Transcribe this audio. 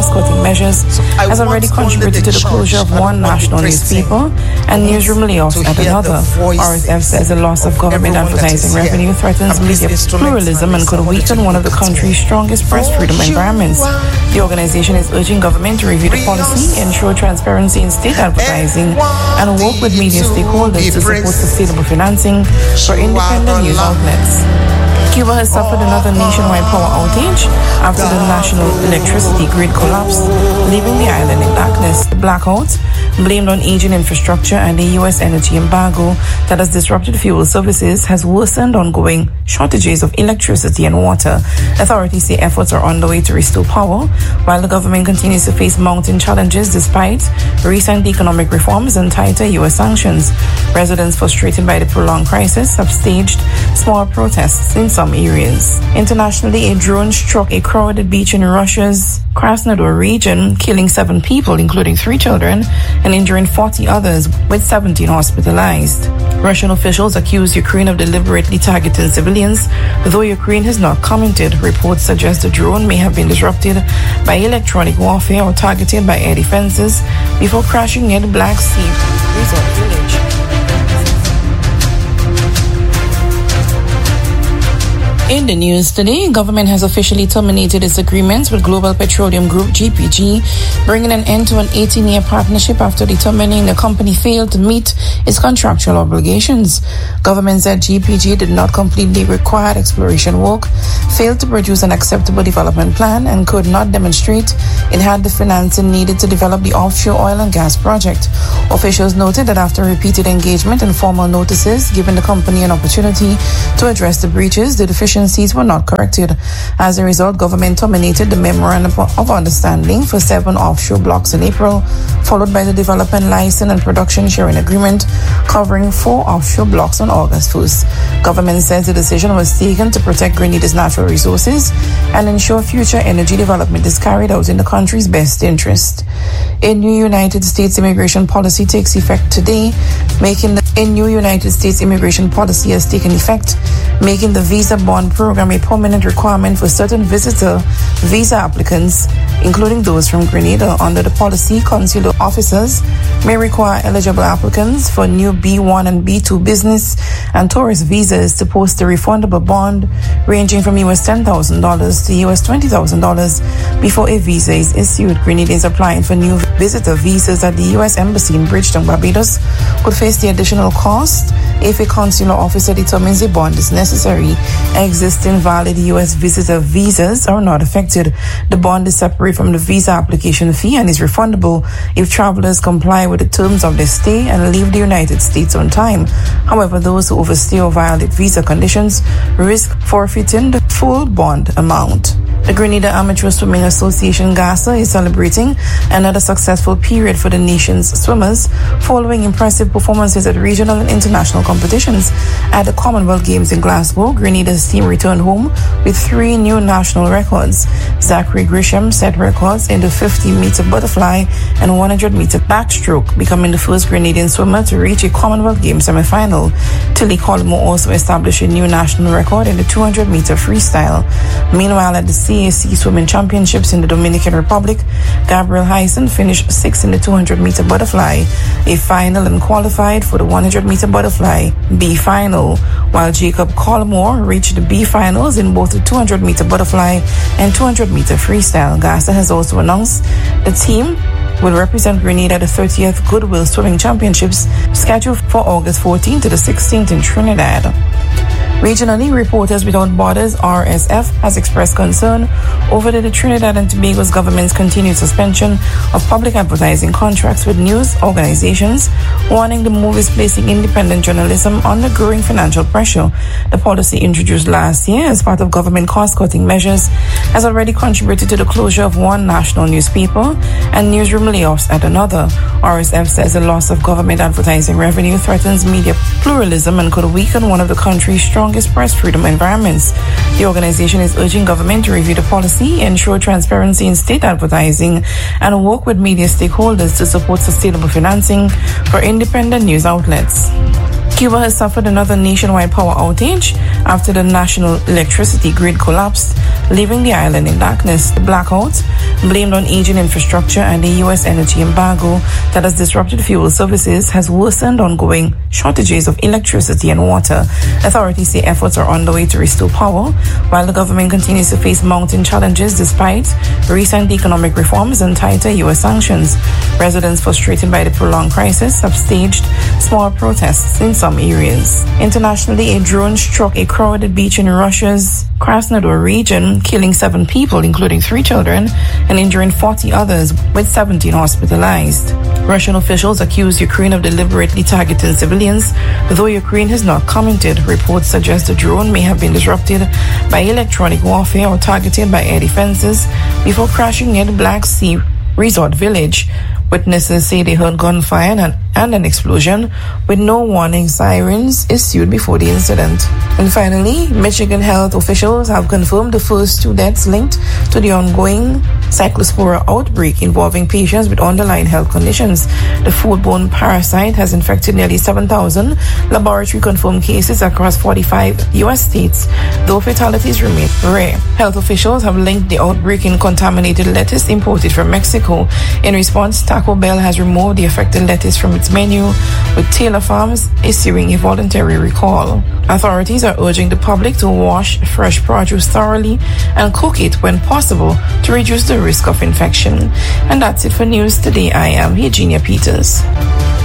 cost-cutting measures has already contributed to the closure of one national newspaper and newsroom layoffs at another. RSF says the loss of government advertising revenue threatens media pluralism and could weaken one of the country's strongest press freedom environments. The organization is urging government to review the policy, ensure transparency in state advertising, and work with media stakeholders to support sustainable financing for independent news outlets. Cuba has suffered another nationwide power outage after the national electricity grid collapsed, leaving the island in darkness. The blackout, blamed on aging infrastructure and the U.S. energy embargo that has disrupted fuel services, has worsened ongoing shortages of electricity and water. Authorities say efforts are underway to restore power, while the government continues to face mounting challenges despite recent economic reforms and tighter U.S. sanctions. Residents frustrated by the prolonged crisis have staged small protests in some areas. Internationally, a drone struck a crowded beach in Russia's Krasnodar region, killing 7 people, including 3 children, and injuring 40 others, with 17 hospitalized. Russian officials accuse Ukraine of deliberately targeting civilians, though Ukraine has not commented. Reports suggest the drone may have been disrupted by electronic warfare or targeted by air defenses before crashing near the Black Sea resort village. In the news today, government has officially terminated its agreements with Global Petroleum Group GPG, bringing an end to an 18-year partnership after determining the company failed to meet its contractual obligations. Government said GPG did not complete the required exploration work, failed to produce an acceptable development plan, and could not demonstrate it had the financing needed to develop the offshore oil and gas project. Officials noted that after repeated engagement and formal notices, giving the company an opportunity to address the breaches, the deficiencies were not corrected. As a result, government terminated the Memorandum of Understanding for 7 offshore blocks in April, followed by the Development License and Production Sharing Agreement covering 4 offshore blocks on August 1st. Government says the decision was taken to protect Grenada's natural resources and ensure future energy development is carried out in the country's best interest. A new United States immigration policy takes effect today, making the visa bond program a permanent requirement for certain visitor visa applicants, including those from Grenada. Under the policy, consular officers may require eligible applicants for new B1 and B2 business and tourist visas to post a refundable bond ranging from US $10,000 to US $20,000 before a visa is issued. Grenadians applying for new visitor visas at the U.S. Embassy in Bridgetown, Barbados, would face the additional cost if a consular officer determines a bond is necessary. Existing valid U.S. visitor visas are not affected. The bond is separate from the visa application fee and is refundable if travelers comply with the terms of their stay and leave the United States on time. However, those who overstay or violate visa conditions risk forfeiting the full bond amount. The Grenada Amateur Swimming Association GASA is celebrating another successful period for the nation's swimmers following impressive performances at regional and international competitions. At the Commonwealth Games in Glasgow, Grenada's team returned home with 3 new national records. Zachary Grisham set records in the 50-meter butterfly and 100-meter backstroke, becoming the first Grenadian swimmer to reach a Commonwealth Games semi-final. Tilly Collymore also established a new national record in the 200-meter freestyle. Meanwhile, at the CAC Swimming Championships in the Dominican Republic, Gabriel Hyson finished 6th in the 200-meter butterfly, a final, and qualified for the 100-meter butterfly B final, while Jacob Collymore reached the B finals in both the 200-meter butterfly and 200-meter freestyle. GASA has also announced the team will represent Grenada at the 30th Goodwill Swimming Championships scheduled for August 14th to the 16th in Trinidad. Regionally, Reporters Without Borders, RSF, has expressed concern over the Trinidad and Tobago's government's continued suspension of public advertising contracts with news organizations, warning the move is placing independent journalism under growing financial pressure. The policy, introduced last year as part of government cost-cutting measures, has already contributed to the closure of one national newspaper and newsroom layoffs at another. RSF says the loss of government advertising revenue threatens media pluralism and could weaken one of the country's strongest press freedom environments. The organization is urging government to review the policy, ensure transparency in state advertising, and work with media stakeholders to support sustainable financing for independent news outlets. Cuba has suffered another nationwide power outage after the national electricity grid collapsed, leaving the island in darkness. The blackout, blamed on aging infrastructure and the U.S. energy embargo that has disrupted fuel services, has worsened ongoing shortages of electricity and water. Authorities say efforts are underway to restore power, while the government continues to face mounting challenges despite recent economic reforms and tighter U.S. sanctions. Residents frustrated by the prolonged crisis have staged small protests in some areas. Internationally, a drone struck a crowded beach in Russia's Krasnodar region, killing 7 people, including 3 children, and injuring 40 others, with 17 hospitalized. Russian officials accuse Ukraine of deliberately targeting civilians, though Ukraine has not commented. Reports suggest the drone may have been disrupted by electronic warfare or targeted by air defenses before crashing near the Black Sea resort village. Witnesses say they heard gunfire and an explosion, with no warning sirens issued before the incident. And finally, Michigan health officials have confirmed the first 2 deaths linked to the ongoing cyclospora outbreak involving patients with underlying health conditions. The foodborne parasite has infected nearly 7,000 laboratory-confirmed cases across 45 U.S. states, though fatalities remain rare. Health officials have linked the outbreak in contaminated lettuce imported from Mexico. In response, Taco Bell has removed the affected lettuce from its menu, with Taylor Farms issuing a voluntary recall. Authorities are urging the public to wash fresh produce thoroughly and cook it when possible to reduce the risk of infection. And that's it for news today. I am Eugenia Peters.